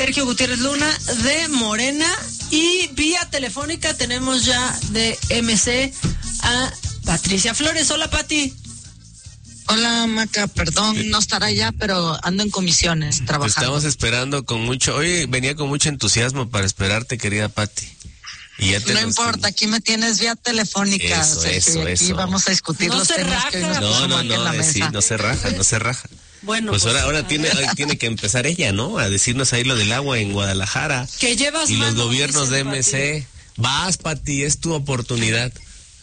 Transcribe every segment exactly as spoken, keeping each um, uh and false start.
Sergio Gutiérrez Luna de Morena. Y vía telefónica tenemos ya de M C a Patricia Flores. Hola, Pati. Hola, Maca, perdón, no estará allá, pero ando en comisiones trabajando. Te estamos esperando con mucho, hoy venía con mucho entusiasmo para esperarte, querida Pati. Y ya te no importa, aquí me tienes vía telefónica, eso, Sergio, eso, y aquí eso. vamos a discutir no los se temas raja. que hoy nos No, pusimos no, aquí en la no, sí, mesa. no se raja, no se raja. Bueno, pues, pues ahora, ahora tiene, tiene que empezar ella, ¿no? A decirnos ahí lo del agua en Guadalajara. Que llevas y los mano, gobiernos de M C. Pati. Vas, Pati, es tu oportunidad.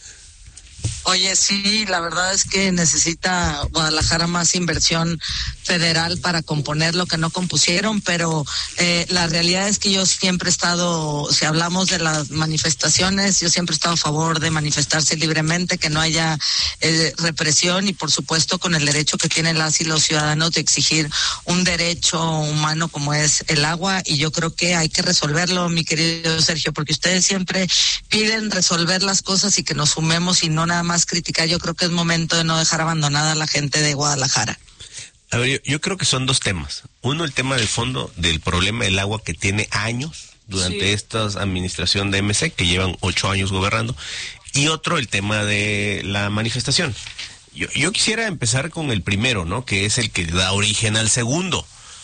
Oye, sí, la verdad es que necesita Guadalajara más inversión federal para componer lo que no compusieron, pero eh, la realidad es que yo siempre he estado, si hablamos de las manifestaciones, yo siempre he estado a favor de manifestarse libremente, que no haya eh, represión y por supuesto con el derecho que tienen las y los ciudadanos de exigir un derecho humano como es el agua, y yo creo que hay que resolverlo, mi querido Sergio, porque ustedes siempre piden resolver las cosas y que nos sumemos y no nada más criticar. Yo creo que es momento de no dejar abandonada a la gente de Guadalajara. A ver, yo, yo creo que son dos temas. Uno, el tema de fondo del problema del agua que tiene años durante sí. esta administración de M C, que llevan ocho años gobernando. Y otro, el tema de la manifestación. Yo, yo quisiera empezar con el primero, ¿no? Que es el que da origen al segundo.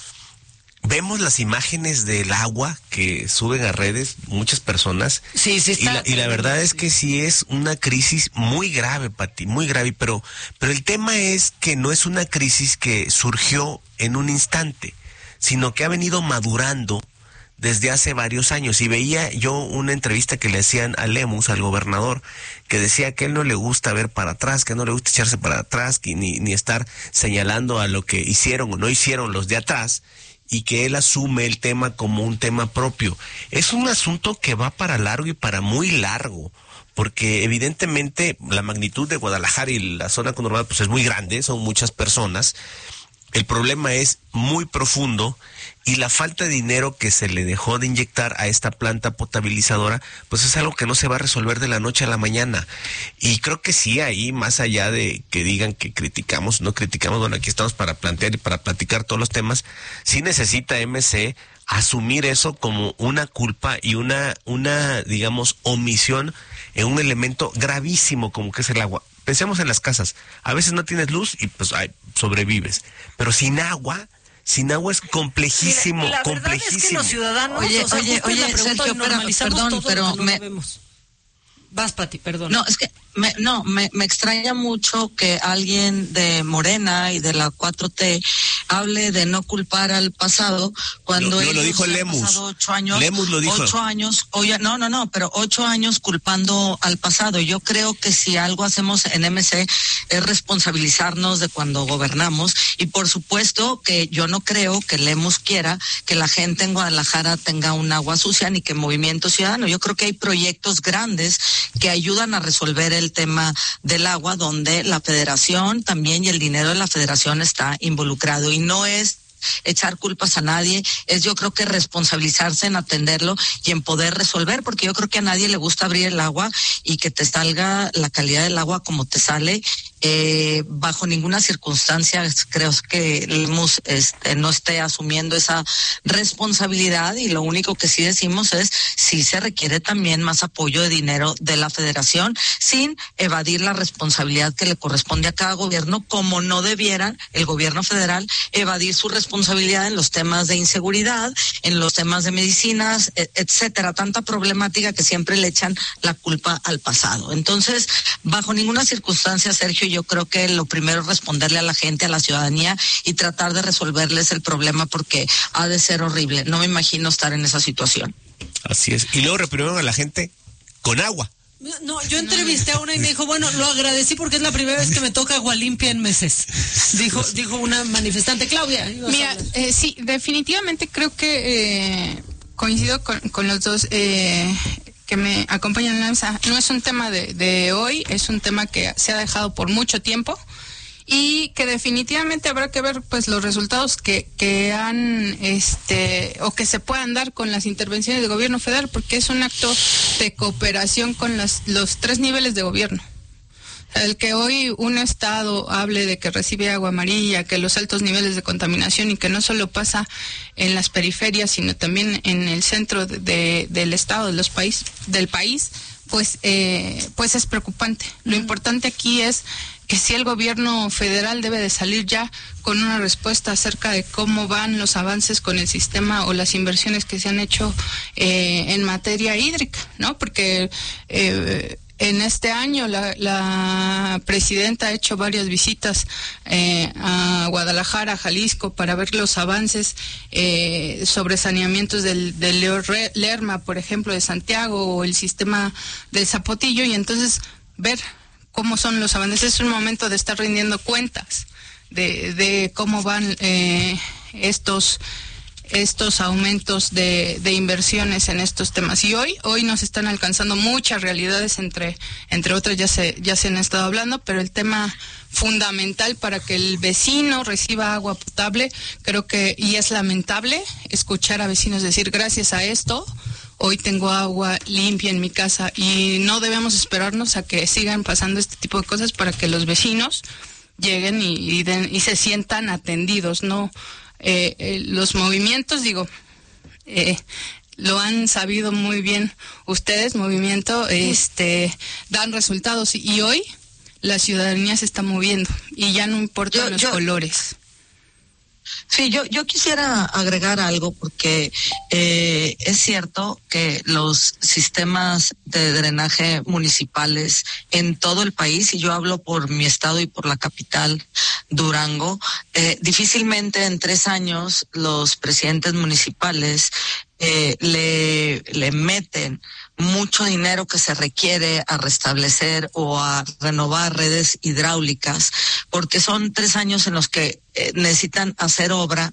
Vemos las imágenes del agua que suben a redes muchas personas. Sí, sí está. Y la, y la verdad es que sí es una crisis muy grave, Pati, muy grave. Pero, pero el tema es que no es una crisis que surgió en un instante, sino que ha venido madurando desde hace varios años. Y veía yo una entrevista que le hacían a Lemus, al gobernador, que decía que a él no le gusta ver para atrás, que no le gusta echarse para atrás, que ni, ni estar señalando a lo que hicieron o no hicieron los de atrás, y que él asume el tema como un tema propio. Es un asunto que va para largo y para muy largo, porque evidentemente la magnitud de Guadalajara y la zona conurbada pues es muy grande, son muchas personas. El problema es muy profundo y la falta de dinero que se le dejó de inyectar a esta planta potabilizadora, pues es algo que no se va a resolver de la noche a la mañana. Y creo que sí, ahí, más allá de que digan que criticamos, no criticamos, bueno, aquí estamos para plantear y para platicar todos los temas, sí necesita M C asumir eso como una culpa y una, una, digamos, omisión en un elemento gravísimo como que es el agua. Pensemos en las casas. A veces no tienes luz y pues ay, sobrevives. Pero sin agua, sin agua es complejísimo, Mira, la complejísimo. verdad es que los ciudadanos, oye, o sea, oye, oye, Sergio, pero, perdón, pero no me... vemos. Vas, Pati, perdón. No, es que me, no, me, me extraña mucho que alguien de Morena y de la cuatro T hable de no culpar al pasado cuando no, no, lo dijo Lemus. Ocho años, Lemus lo dijo. Ocho años, oye, no, no, no, pero ocho años culpando al pasado. Yo creo que si algo hacemos en M C es responsabilizarnos de cuando gobernamos, y por supuesto que yo no creo que Lemus quiera que la gente en Guadalajara tenga un agua sucia ni que Movimiento Ciudadano. Yo creo que hay proyectos grandes que ayudan a resolver el tema del agua, donde la federación también y el dinero de la federación está involucrado, y no es echar culpas a nadie, es yo creo que responsabilizarse en atenderlo y en poder resolver, porque yo creo que a nadie le gusta abrir el agua y que te salga la calidad del agua como te sale. Eh, bajo ninguna circunstancia creo que Lemus este, no esté asumiendo esa responsabilidad, y lo único que sí decimos es si se requiere también más apoyo de dinero de la federación, sin evadir la responsabilidad que le corresponde a cada gobierno, como no debiera el gobierno federal evadir su responsabilidad en los temas de inseguridad, en los temas de medicinas, etcétera, tanta problemática que siempre le echan la culpa al pasado. Entonces, bajo ninguna circunstancia, Sergio, yo creo que lo primero es responderle a la gente, a la ciudadanía, y tratar de resolverles el problema, porque ha de ser horrible. No me imagino estar en esa situación. Así es. Y luego reprimieron a la gente con agua. No, yo entrevisté a una y me dijo, bueno, lo agradecí porque es la primera vez que me toca agua limpia en meses. Dijo, dijo una manifestante. Claudia. Mira, eh, sí, definitivamente creo que eh, coincido con, con los dos eh, que me acompañan en la mesa. No es un tema de, de hoy, es un tema que se ha dejado por mucho tiempo, y que definitivamente habrá que ver pues los resultados que, que han este o que se puedan dar con las intervenciones del gobierno federal, porque es un acto de cooperación con las, los tres niveles de gobierno. El que hoy un estado hable de que recibe agua amarilla, que los altos niveles de contaminación y que no solo pasa en las periferias, sino también en el centro de, de, del estado, de los país, del país, pues, eh, pues es preocupante. Lo importante aquí es que si el gobierno federal debe de salir ya con una respuesta acerca de cómo van los avances con el sistema o las inversiones que se han hecho eh, en materia hídrica, ¿no? Porque eh, en este año la, la presidenta ha hecho varias visitas eh, a Guadalajara, a Jalisco, para ver los avances eh, sobre saneamientos del, del Lerma, por ejemplo, de Santiago, o el sistema del Zapotillo, y entonces ver cómo son los avances. Es un momento de estar rindiendo cuentas de, de cómo van eh, estos estos aumentos de, de inversiones en estos temas. Y hoy hoy nos están alcanzando muchas realidades, entre entre otras ya se ya se han estado hablando, pero el tema fundamental para que el vecino reciba agua potable, creo que, y es lamentable escuchar a vecinos decir, gracias a esto hoy tengo agua limpia en mi casa, y no debemos esperarnos a que sigan pasando este tipo de cosas para que los vecinos lleguen y, y, den, y se sientan atendidos, ¿no? Eh, eh, los movimientos, digo, eh, lo han sabido muy bien ustedes, movimiento, este, dan resultados, y hoy la ciudadanía se está moviendo y ya no importan yo, los yo... colores. Sí, yo, yo quisiera agregar algo, porque eh, es cierto que los sistemas de drenaje municipales en todo el país, y yo hablo por mi estado y por la capital, Durango, eh, difícilmente en tres años los presidentes municipales eh, le, le meten mucho dinero que se requiere a restablecer o a renovar redes hidráulicas, porque son tres años en los que eh, necesitan hacer obra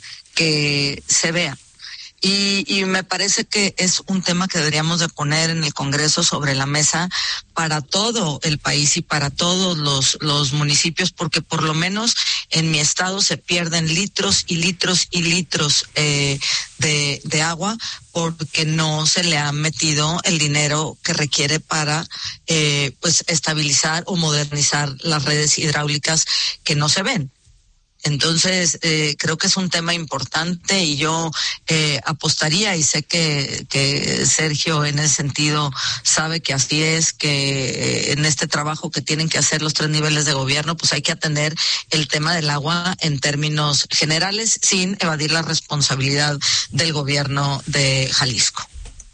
que se vea. Y, y me parece que es un tema que deberíamos de poner en el Congreso sobre la mesa para todo el país y para todos los, los municipios, porque por lo menos en mi estado se pierden litros y litros y litros eh, de, de agua, porque no se le ha metido el dinero que requiere para eh, pues estabilizar o modernizar las redes hidráulicas que no se ven. Entonces, eh, creo que es un tema importante, y yo eh, apostaría, y sé que, que Sergio en ese sentido sabe que así es, que eh, en este trabajo que tienen que hacer los tres niveles de gobierno, pues hay que atender el tema del agua en términos generales, sin evadir la responsabilidad del gobierno de Jalisco.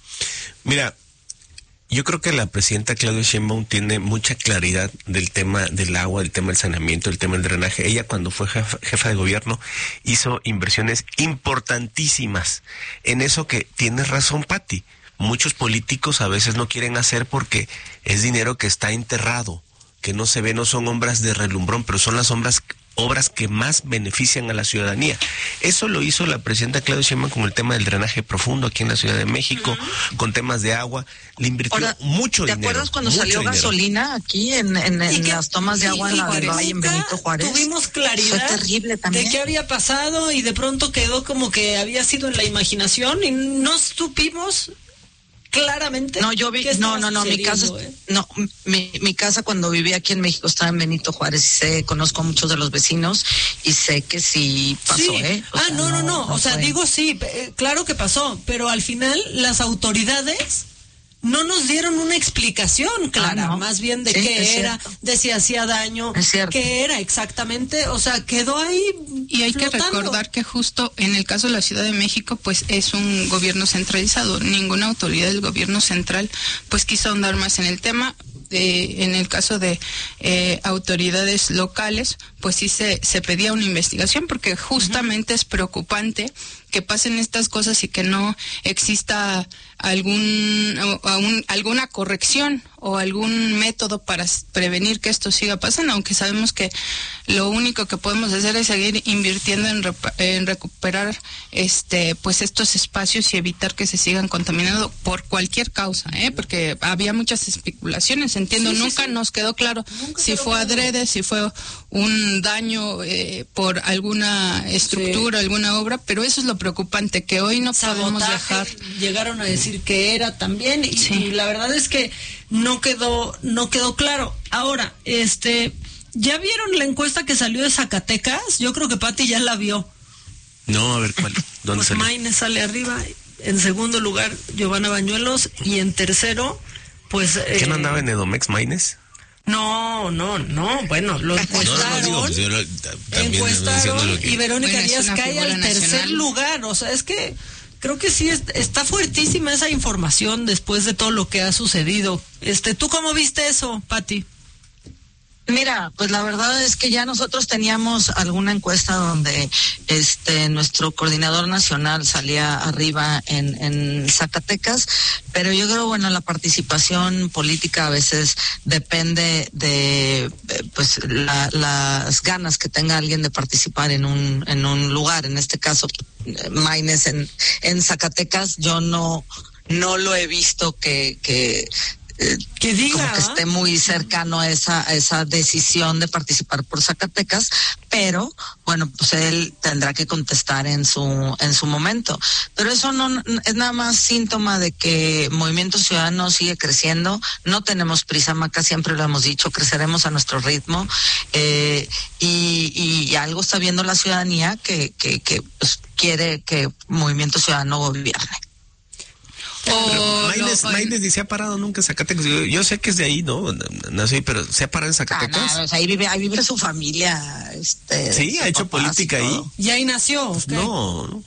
Mira, yo creo que la presidenta Claudia Sheinbaum tiene mucha claridad del tema del agua, del tema del saneamiento, del tema del drenaje. Ella, cuando fue jefa, jefa de gobierno, hizo inversiones importantísimas en eso que tienes razón, Pati. Muchos políticos a veces no quieren hacer porque es dinero que está enterrado, que no se ve, no son obras de relumbrón, pero son las obras obras que más benefician a la ciudadanía. Eso lo hizo la presidenta Claudia Sheinbaum con el tema del drenaje profundo aquí en la Ciudad de México, uh-huh. con temas de agua. Le invirtió Ahora, mucho ¿te dinero. ¿Te acuerdas cuando salió dinero? gasolina aquí en, en, en que, las tomas de agua en la del Valle, en Benito Juárez? Tuvimos claridad Fue terrible también. de qué había pasado, y de pronto quedó como que había sido en la imaginación y no supimos claramente. No, yo vi, no, no, no, mi casa, eh? no, mi, mi casa cuando vivía aquí en México estaba en Benito Juárez, y sé, conozco a muchos de los vecinos y sé que sí pasó, sí. ¿eh? O ah, sea, no, no, no, no, o sea, fue. digo sí, eh, claro que pasó, pero al final las autoridades no nos dieron una explicación clara, ah, no. más bien de sí, qué era, cierto. de si hacía daño, qué era exactamente, o sea, quedó ahí. Y hay flotando. que recordar que justo en el caso de la Ciudad de México, pues es un gobierno centralizado, ninguna autoridad del gobierno central pues quiso ahondar más en el tema. Eh, en el caso de eh, autoridades locales, pues sí se, se pedía una investigación, porque justamente uh-huh. es preocupante que pasen estas cosas y que no exista algún, algún alguna corrección o algún método para prevenir que esto siga pasando, aunque sabemos que lo único que podemos hacer es seguir invirtiendo en, rep- en recuperar este pues estos espacios y evitar que se sigan contaminando por cualquier causa, ¿eh? Porque había muchas especulaciones, entiendo, sí, nunca sí, sí. nos quedó claro nunca si fue adrede, si fue un algún daño eh, por alguna estructura, sí. alguna obra, pero eso es lo preocupante, que hoy no Sabotaje, podemos dejar. Llegaron a decir que era también, y, sí. y la verdad es que no quedó, no quedó claro. Ahora, este, ¿ya vieron la encuesta que salió de Zacatecas? Yo creo que Pati ya la vio. No, a ver cuál. ¿Dónde pues salió? Maine sale arriba, en segundo lugar Giovanna Bañuelos, y en tercero, pues... ¿Quién eh, andaba en Edomex, Maines? No, no, no, bueno, lo encuestaron, no, no, digo, pues encuestaron que... y Verónica bueno, Díaz cae al tercer nacional. lugar, o sea, es que creo que sí es, está fuertísima esa información después de todo lo que ha sucedido. Este, ¿tú cómo viste eso, Pati? Mira, pues la verdad es que ya nosotros teníamos alguna encuesta donde este nuestro coordinador nacional salía arriba en, en Zacatecas, pero yo creo, bueno, la participación política a veces depende de pues la, las ganas que tenga alguien de participar en un en un lugar. En este caso, Maines en, en Zacatecas, yo no no lo he visto que que Eh, que diga, como que esté muy cercano a esa a esa decisión de participar por Zacatecas, pero bueno, pues él tendrá que contestar en su en su momento. Pero eso no es nada más síntoma de que Movimiento Ciudadano sigue creciendo. No tenemos prisa, Maca, siempre lo hemos dicho, creceremos a nuestro ritmo, eh, y, y, y algo está viendo la ciudadanía que que que pues, quiere que Movimiento Ciudadano gobierne. Oh, Maines, no, Maines ni se ha parado nunca en Zacatecas. Yo, yo sé que es de ahí, ¿no? No sé, pero ¿se ha parado en Zacatecas? Ah, no, o sea, ahí vive, ahí vive su familia. Este, sí, ha hecho política ahí. Y ahí nació. Okay. No, no.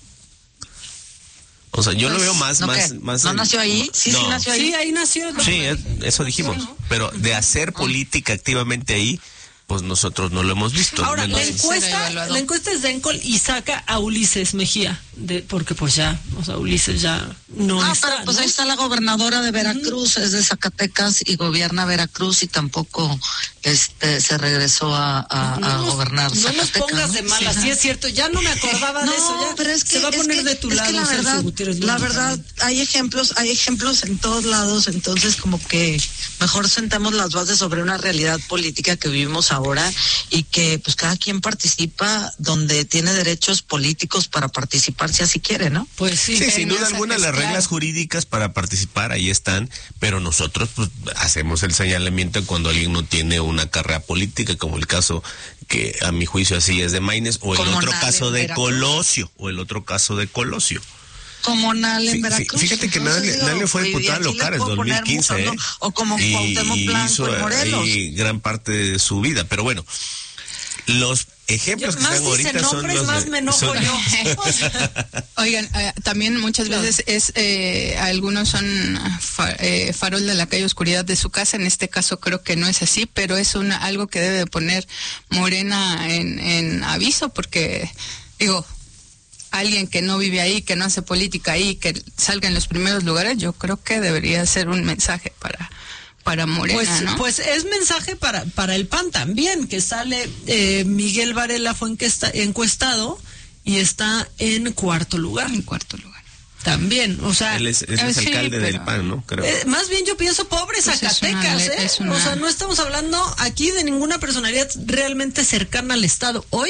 O sea, yo pues, lo veo más, ¿no más, más. ¿No en, nació ahí? Sí, no. sí nació ahí. Sí, ahí nació. Sí, eso dijimos. Sí, ¿no? Pero de hacer política activamente ahí, pues nosotros no lo hemos visto. Ahora, la encuesta, la encuesta es de Encol y saca a Ulises Mejía, de, porque pues ya, o sea, Ulises ya no ah, está. pero pues ¿no? ahí está la gobernadora de Veracruz, uh-huh. es de Zacatecas y gobierna Veracruz y tampoco este se regresó a, a, no a nos, gobernar no Zacatecas. No nos pongas ¿no? de malas, sí, sí es cierto, ya no me acordaba no, de eso. Ya pero es que, se va a poner que, de tu es lado. Que la verdad, la verdad hay ejemplos, hay ejemplos en todos lados, entonces como que mejor sentamos las bases sobre una realidad política que vivimos ahora y que pues cada quien participa donde tiene derechos políticos para participar si así quiere, ¿no? Pues sí, sí sin duda alguna las reglas claro. jurídicas para participar ahí están, pero nosotros pues hacemos el señalamiento cuando alguien no tiene una carrera política, como el caso que a mi juicio así es de Maines, o el otro caso de Colosio, o el otro caso de Colosio. Como Nale en Veracruz. Fíjate que Nale, Nale fue diputada local en dos mil quince, mucho, ¿eh? ¿no? O como Cuauhtémoc Blanco en Morelos. Y gran parte de su vida, pero bueno, los ejemplos yo, que están ahorita son los más de, me enojo son... yo. Oigan, eh, también muchas veces es eh, algunos son fa, eh, farol de la calle, oscuridad de su casa. En este caso creo que no es así, pero es una algo que debe poner Morena en, en aviso, porque digo, alguien que no vive ahí, que no hace política ahí, que salga en los primeros lugares, yo creo que debería ser un mensaje para para Morena, pues, ¿no? Pues es mensaje para para el P A N también, que sale eh, Miguel Varela fue encuesta, encuestado y está en cuarto lugar. En cuarto lugar. También, o sea... Él es, él es sí, alcalde pero, del P A N, ¿no? Creo. Eh, más bien yo pienso pobres pues Zacatecas, ¿eh? Una... O sea, no estamos hablando aquí de ninguna personalidad realmente cercana al Estado. Hoy,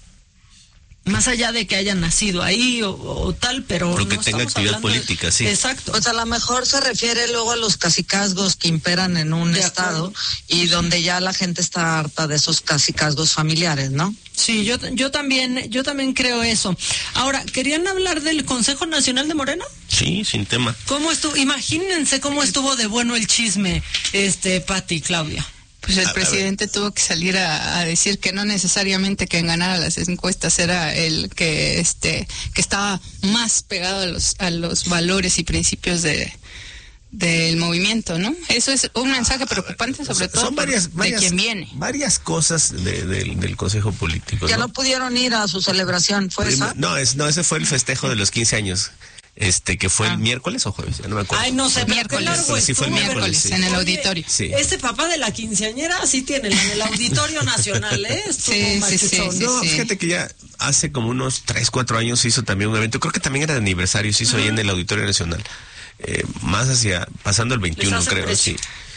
más allá de que haya nacido ahí o, o tal, pero porque no tenga actividad política, de... sí. Exacto. Pues a lo mejor se refiere luego a los cacicazgos que imperan en un de estado acuerdo. Y donde ya la gente está harta de esos cacicazgos familiares, ¿no? Sí, yo yo también yo también creo eso. Ahora, ¿querían hablar del Consejo Nacional de Morena? Sí, sin tema. ¿Cómo estuvo? Imagínense cómo estuvo de bueno el chisme, este, Pati y Claudia. Pues el a, presidente a tuvo que salir a, a decir que no necesariamente quien ganara las encuestas era el que este que estaba más pegado a los a los valores y principios de del movimiento, ¿no? Eso es un mensaje preocupante, sobre todo son varias, por, varias, de quien viene. Varias cosas de, de, del Consejo Político. Ya ¿no? no pudieron ir a su celebración, ¿fue Prima, esa? No, es, no, ese fue el festejo de los quince años. Este, que fue ah. el miércoles o jueves, ya no me acuerdo. Ay, no sé, miércoles, largo sí fue el miércoles, miércoles sí. en el auditorio. Sí. Ese papá de la quinceañera sí tiene en el Auditorio Nacional, ¿eh? Sí, sí, sí, sí, no, sí. fíjate que ya hace como unos tres, cuatro años se hizo también un evento, creo que también era de aniversario, se hizo uh-huh. ahí en el Auditorio Nacional. Eh, más hacia, pasando el veintiuno creo, precio. sí.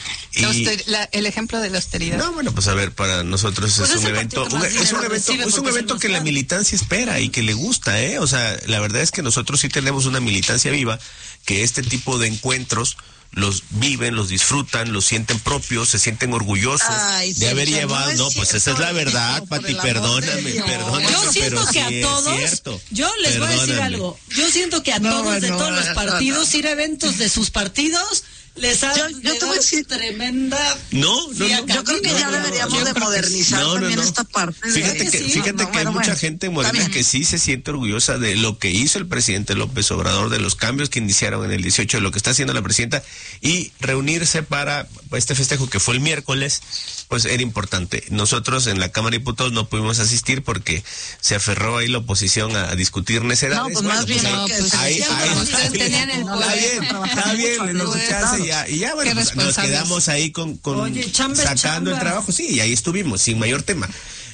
Y, la, el ejemplo de la austeridad. No, bueno, pues a ver, para nosotros pues es, un evento, un, es un evento, es un evento que la militancia espera y que le gusta, ¿eh? O sea, la verdad es que nosotros sí tenemos una militancia viva, que este tipo de encuentros los viven, los disfrutan, los sienten propios, se sienten orgullosos Ay, de haber llevado. No, no pues esa es la verdad, Pati, perdóname, perdóname. Yo siento pero que a todos, yo les perdóname. voy a decir algo, yo siento que a no, todos de no, todos no, los partidos ir a eventos de sus partidos les ha yo, yo te voy a decir tremenda no, no, no yo creo que ya deberíamos de modernizar no, no, también no. esta parte fíjate de, que sí, fíjate no, que bueno, hay mucha bueno, gente en Morena que sí se siente orgullosa de lo que hizo el presidente López Obrador, de los cambios que iniciaron en el dieciocho, de lo que está haciendo la presidenta, y reunirse para este festejo que fue el miércoles, pues era importante. Nosotros en la Cámara de Diputados no pudimos asistir porque se aferró ahí la oposición a, a discutir necedades. No, pues bueno, más bien pues, no, pues, ahí, ahí, ustedes tenían el poder. Está bien, está bien, nos echaste y ya, y ya bueno, pues, nos quedamos ahí con, con Oye, chamba sacando chamba. el trabajo, sí, y ahí estuvimos, sin mayor tema.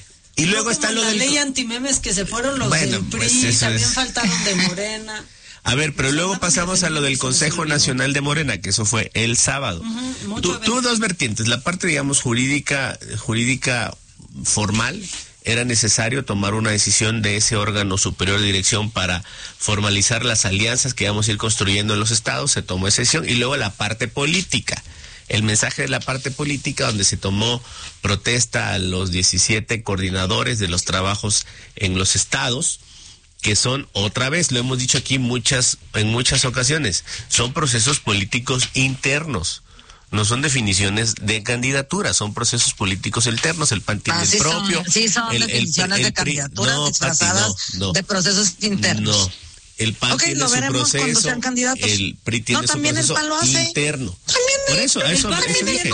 Y luego no está lo la del... La ley antimemes que se fueron los bueno, del P R I, pues también es... faltaron de Morena. A ver, pero luego pasamos a lo del Consejo Nacional de Morena, que eso fue el sábado. Uh-huh, tu, tuvo dos vertientes, la parte, digamos, jurídica, jurídica formal. Era necesario tomar una decisión de ese órgano superior de dirección para formalizar las alianzas que íbamos a ir construyendo en los estados, se tomó esa decisión, y luego la parte política. El mensaje de la parte política, donde se tomó protesta a los diecisiete coordinadores de los trabajos en los estados, que son, otra vez, lo hemos dicho aquí muchas, en muchas ocasiones, son procesos políticos internos. No son definiciones de candidatura, son procesos políticos internos. El P A N tiene ah, sí el propio. Son, sí, son el, definiciones el, el, de candidaturas no, disfrazadas Pati, no, no, de procesos internos. No. El P A N okay, tiene su proceso, el P R I tiene no, su proceso el interno. Por eso, el eso, eso dije.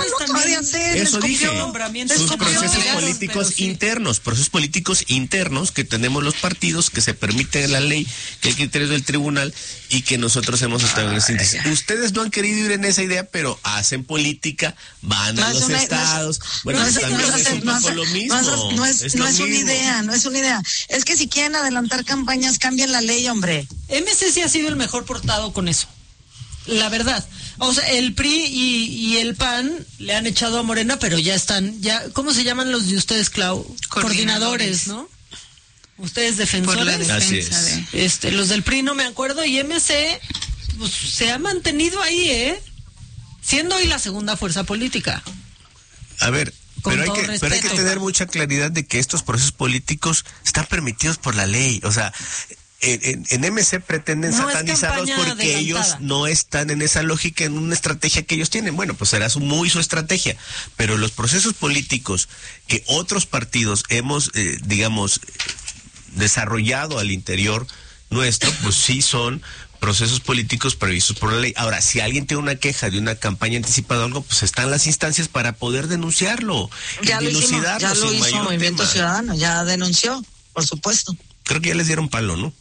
Eso dije. Sus procesos políticos internos, procesos políticos internos que tenemos los partidos, que se permite en la ley, que hay criterios del tribunal y que nosotros hemos estado en ese índice. Ustedes no han querido ir en esa idea, pero hacen política, van a los estados. Bueno, también es un poco lo mismo. No es una idea, no es una idea. Es que si quieren adelantar campañas, cambien la ley, hombre. M C sí ha sido el mejor portado con eso, la verdad. O sea, el P R I y, y el P A N le han echado a Morena, pero ya están, ya, ¿cómo se llaman los de ustedes, Clau? Coordinadores, Coordinadores ¿no? Ustedes defensores. Por la defensa de... Este, los del P R I no me acuerdo, y M C pues, se ha mantenido ahí, ¿eh? Siendo hoy la segunda fuerza política. A ver, pero hay, que, pero hay que tener mucha claridad de que estos procesos políticos están permitidos por la ley, o sea... En, en, en M C pretenden no satanizarlos porque adelantada. Ellos no están en esa lógica, en una estrategia que ellos tienen. Bueno, pues será su, muy su estrategia. Pero los procesos políticos que otros partidos hemos, eh, digamos, desarrollado al interior nuestro, pues sí son procesos políticos previstos por la ley. Ahora, si alguien tiene una queja de una campaña anticipada o algo, pues están las instancias para poder denunciarlo. Ya lo hicimos, ya lo hizo Movimiento tema. Ciudadano, ya denunció, por supuesto. Creo que ya les dieron palo, ¿no?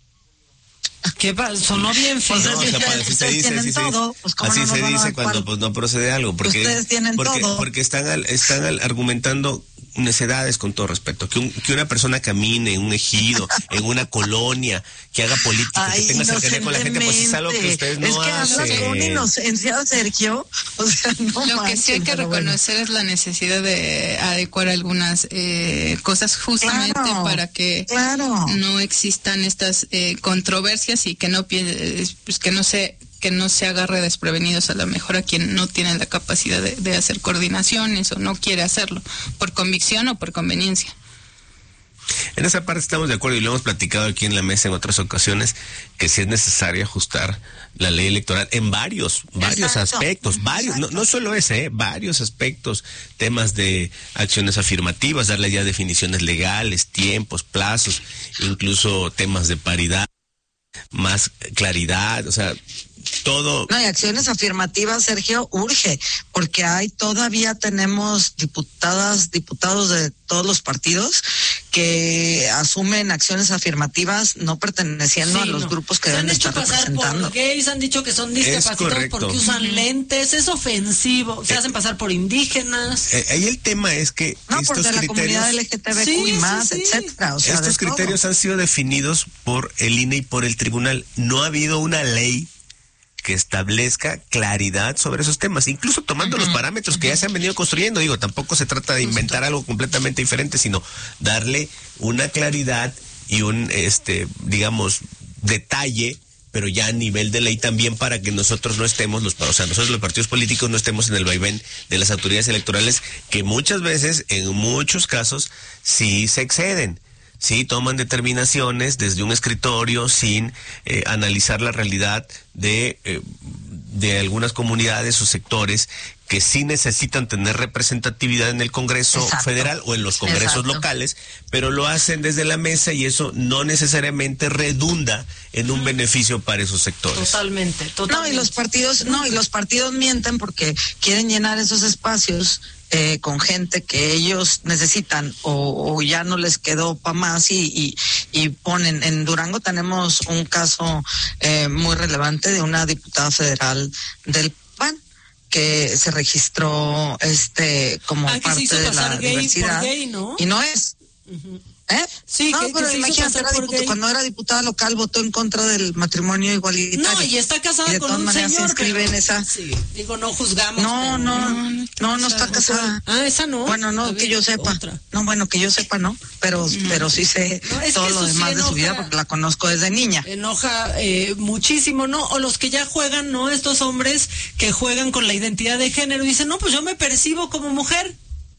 ¿Qué pasa? Sonó bien feo. Pues no, o sea, así se dice, así se dice, pues así no se dice cuando pues, no procede algo. Porque, ustedes tienen porque, todo. Porque están, al, están al, argumentando necedades, con todo respeto. Que, un, que una persona camine en un ejido, en una colonia, que haga política, Ay, que tenga cercanía con la gente, pues es algo que ustedes no es que hacen. Es que con inocencia, Sergio. O sea, no Lo manches, que sí hay que reconocer bueno. es la necesidad de adecuar algunas eh, cosas justamente claro, para que claro. no existan estas eh, controversias y que no pues que no se que no se agarre desprevenidos a lo mejor a quien no tiene la capacidad de, de hacer coordinaciones o no quiere hacerlo por convicción o por conveniencia. En esa parte estamos de acuerdo y lo hemos platicado aquí en la mesa en otras ocasiones, que sí es necesario ajustar la ley electoral en varios, varios Exacto. aspectos, varios, no, no solo ese, ¿eh? varios aspectos, temas de acciones afirmativas, darle ya definiciones legales, tiempos, plazos, incluso temas de paridad, más claridad, o sea, todo. No, y acciones afirmativas, Sergio, urge, porque hay todavía tenemos diputadas, diputados de todos los partidos que asumen acciones afirmativas no perteneciendo sí, a los no. grupos que se deben estar representando. Se han hecho pasar por gays, han dicho que son discapacitados porque usan lentes, es ofensivo, se eh, hacen pasar por indígenas. Eh, ahí el tema es que no, estos porque criterios, la comunidad L G T B Q sí, y más, sí, sí. etcétera. O sea, estos criterios todo. han sido definidos por el I N E y por el tribunal. No ha habido una ley que establezca claridad sobre esos temas, incluso tomando uh-huh, los parámetros uh-huh. que ya se han venido construyendo. Digo, tampoco se trata de inventar algo completamente diferente, sino darle una claridad y un, este, digamos, detalle, pero ya a nivel de ley también, para que nosotros no estemos, los, o sea, nosotros los partidos políticos no estemos en el vaivén de las autoridades electorales, que muchas veces, en muchos casos, sí se exceden. Sí, toman determinaciones desde un escritorio sin eh, analizar la realidad de, eh, de algunas comunidades o sectores que sí necesitan tener representatividad en el Congreso Exacto. Federal o en los congresos Exacto. locales, pero lo hacen desde la mesa y eso no necesariamente redunda en un beneficio para esos sectores. Totalmente, totalmente. No, y los partidos, no, y los partidos mienten porque quieren llenar esos espacios Eh, con gente que ellos necesitan o, o ya no les quedó para más y, y, y ponen. En Durango tenemos un caso eh, muy relevante de una diputada federal del P A N que se registró este como ah, parte de la gay universidad gay, ¿no? y no es. Uh-huh. ¿Eh? Sí, no, que, pero que imagínate, era diput- cuando era diputada local votó en contra del matrimonio igualitario. No, y está casada y de con todas un maneras señor. Se inscribe pero, en esa. Sí, digo, no juzgamos. No, pero, no, no, no, no está casada. Ah, esa no. Bueno, no, que yo sepa. Otra. No, bueno, que yo sepa, no. Pero, mm. pero sí sé no, todo lo demás sí enoja, de su vida porque la conozco desde niña. Enoja eh, muchísimo, ¿no? O los que ya juegan, ¿no? Estos hombres que juegan con la identidad de género y dicen, no, pues yo me percibo como mujer.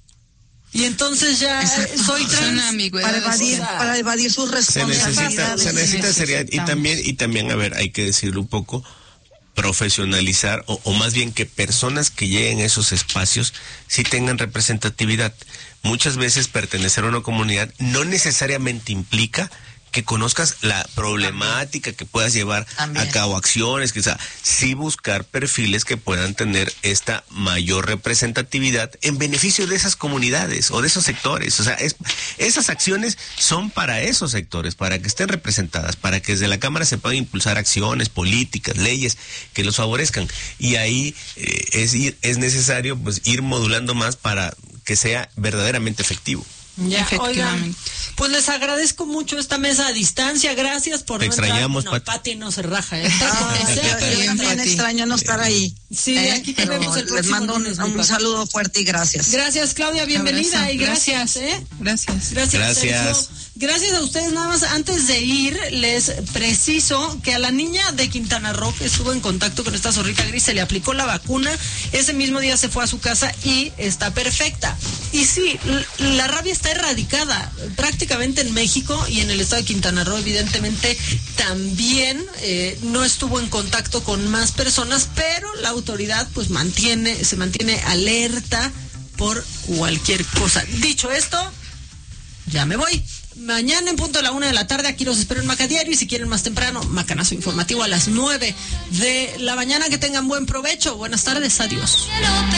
Y entonces ya Exacto. soy trans para evadir, para evadir sus responsabilidades. Se necesita, se necesita seriedad y también, y también, a ver, hay que decirlo un poco, profesionalizar o, o más bien que personas que lleguen a esos espacios sí tengan representatividad. Muchas veces pertenecer a una comunidad no necesariamente implica que conozcas la problemática, que puedas llevar También. a cabo acciones, que, o sea, sí buscar perfiles que puedan tener esta mayor representatividad en beneficio de esas comunidades o de esos sectores. O sea, es, esas acciones son para esos sectores, para que estén representadas, para que desde la Cámara se puedan impulsar acciones, políticas, leyes que los favorezcan. Y ahí eh, es, es necesario pues ir modulando más para que sea verdaderamente efectivo. Ya, oigan, pues les agradezco mucho esta mesa a distancia, gracias por Te no extrañamos, entrar. No, Pati. Pati no se raja, ¿eh? Ah, sea, yo, yo también extraño no estar ahí. Sí, ¿eh? aquí te vemos el próximo les mando un, lunes, un saludo fuerte y gracias. Gracias, Claudia, bienvenida Abrazo. y gracias, ¿eh? Gracias. Gracias. Gracias. Sergio. Gracias a ustedes. Nada más, antes de ir, les preciso que a la niña de Quintana Roo que estuvo en contacto con esta zorrita gris se le aplicó la vacuna. Ese mismo día se fue a su casa y está perfecta. Y sí, la rabia está erradicada prácticamente en México y en el estado de Quintana Roo, evidentemente también eh, no estuvo en contacto con más personas, pero la autoridad pues mantiene, se mantiene alerta por cualquier cosa. Dicho esto, ya me voy. Mañana en punto de la una de la tarde aquí los espero en Maca Diario y si quieren más temprano, Macanazo Informativo a las nueve de la mañana. Que tengan buen provecho. Buenas tardes, adiós.